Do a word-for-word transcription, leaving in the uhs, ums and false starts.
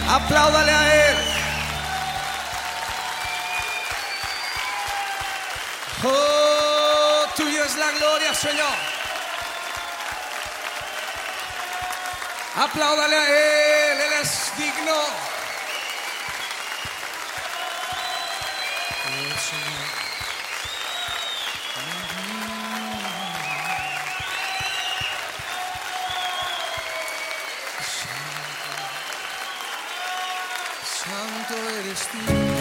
Apláudale a Él. Oh, tuya es la gloria, Señor. Apláudale a Él, Él es digno. Oh, Señor. Santo eres tú.